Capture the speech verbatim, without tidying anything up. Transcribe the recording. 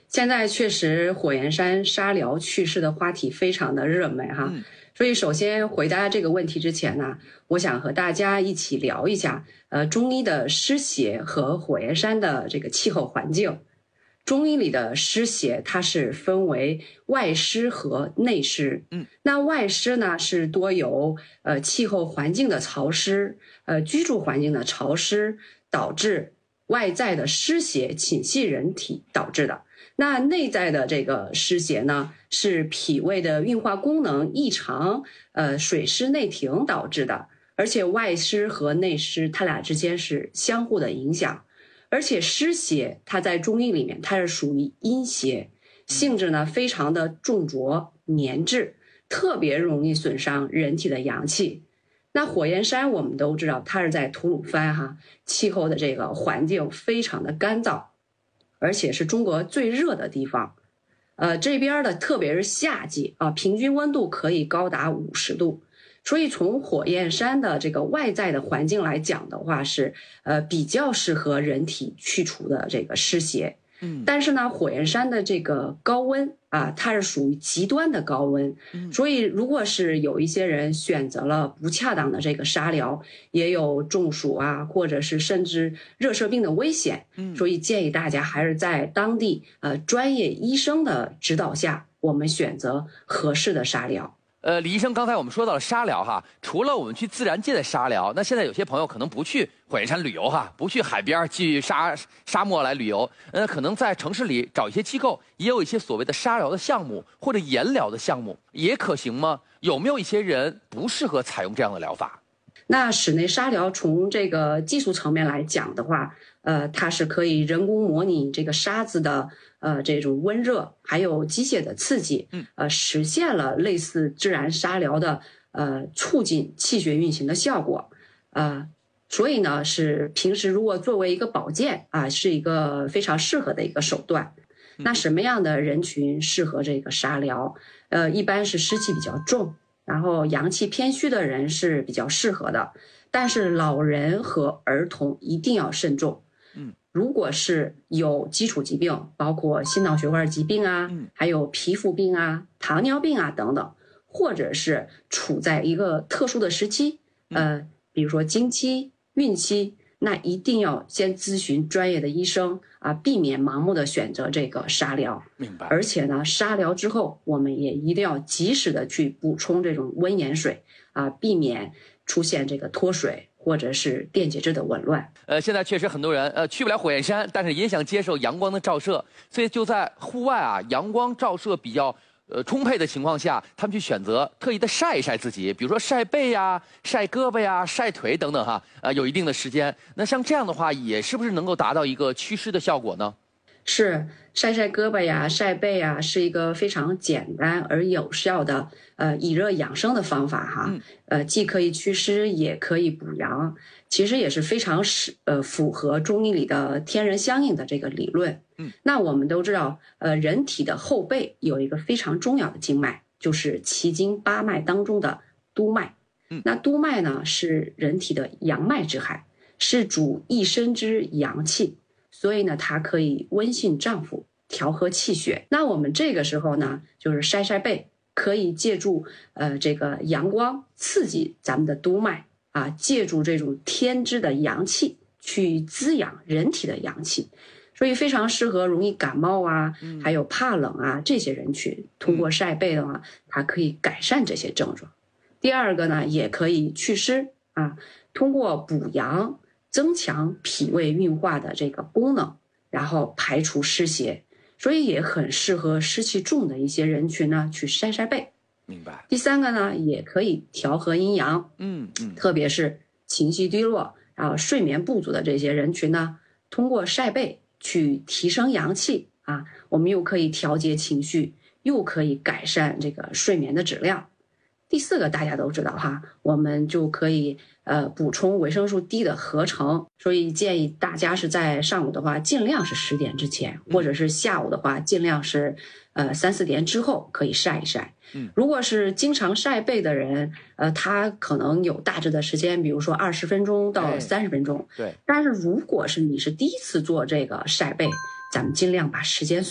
现在确实火焰山沙疗祛湿的话题非常的热门哈，嗯、所以首先回答这个问题之前呢，我想和大家一起聊一下，呃，中医的湿邪和火焰山的这个气候环境。中医里的湿邪它是分为外湿和内湿，嗯，那外湿呢是多由呃气候环境的潮湿，呃居住环境的潮湿导致外在的湿邪侵袭人体导致的。那内在的这个湿邪呢，是脾胃的运化功能异常，呃，水湿内停导致的。而且外湿和内湿，它俩之间是相互的影响。而且湿邪，它在中医里面，它是属于阴邪，性质呢非常的重浊粘滞，特别容易损伤人体的阳气。那火焰山我们都知道，它是在吐鲁番哈，气候的这个环境非常的干燥。而且是中国最热的地方，呃，这边的特别是夏季啊，平均温度可以高达五十度，所以从火焰山的这个外在的环境来讲的话，是呃比较适合人体去除的这个湿邪。嗯，但是呢，火焰山的这个高温啊，它是属于极端的高温，嗯、所以如果是有一些人选择了不恰当的这个沙疗，也有中暑啊，或者是甚至热射病的危险。嗯，所以建议大家还是在当地呃专业医生的指导下，我们选择合适的沙疗。 呃，李医生，刚才我们说到了沙疗哈，除了我们去自然界的沙疗，那现在有些朋友可能不去火焰山旅游哈，不去海边去沙沙漠来旅游，呃，可能在城市里找一些机构，也有一些所谓的沙疗的项目或者盐疗的项目，也可行吗？有没有一些人不适合采用这样的疗法？ 那室内沙疗从这个技术层面来讲的话，呃，它是可以人工模拟这个沙子的呃这种温热，还有机械的刺激，嗯，呃，实现了类似自然沙疗的呃促进气血运行的效果，呃，所以呢是平时如果作为一个保健啊，是一个非常适合的一个手段。那什么样的人群适合这个沙疗？呃，一般是湿气比较重，然后阳气偏虚的人是比较适合的，但是老人和儿童一定要慎重。嗯，如果是有基础疾病，包括心脑血管疾病啊，嗯、还有皮肤病啊、糖尿病啊等等，或者是处在一个特殊的时期，呃，比如说经期、孕期，那一定要先咨询专业的医生啊，避免盲目的选择这个沙疗。明白。而且呢，沙疗之后，我们也一定要及时的去补充这种温盐水啊，避免出现这个脱水或者是电解质的紊乱。 呃，现在确实很多人呃去不了火焰山，但是也想接受阳光的照射，所以就在户外啊，阳光照射比较呃充沛的情况下，他们去选择特意的晒一晒自己，比如说晒背呀、晒胳膊呀、晒腿等等哈，呃，有一定的时间。那像这样的话，也是不是能够达到一个祛湿的效果呢？ 是，晒晒胳膊呀、晒背呀，是一个非常简单而有效的呃以热养生的方法哈。嗯、呃，既可以祛湿，也可以补阳，其实也是非常是呃符合中医里的天人相应的这个理论。嗯，那我们都知道，呃，人体的后背有一个非常重要的经脉，就是奇经八脉当中的督脉。嗯，那督脉呢是人体的阳脉之海，是主一身之阳气。所以呢，它可以温煦脏腑，调和气血。那我们这个时候呢，就是晒晒背，可以借助呃这个阳光刺激咱们的督脉啊，借助这种天之的阳气去滋养人体的阳气，所以非常适合容易感冒啊，还有怕冷啊这些人群。通过晒背的话，它可以改善这些症状。第二个呢，也可以祛湿啊，通过补阳。增强脾胃运化的这个功能，然后排除湿邪，所以也很适合湿气重的一些人群呢去晒晒背。 明白。 第三个呢，也可以调和阴阳，嗯嗯，特别是情绪低落，然后睡眠不足的这些人群呢，通过晒背去提升阳气啊，我们又可以调节情绪，又可以改善这个睡眠的质量。第四个大家都知道哈，我们就可以呃补充维生素 D 的合成，所以建议大家是在上午的话尽量是十点之前，或者是下午的话尽量是呃三四点之后可以晒一晒。嗯，如果是经常晒背的人，呃，他可能有大致的时间，比如说二十分钟到三十分钟。对。但是如果是你是第一次做这个晒背，咱们尽量把时间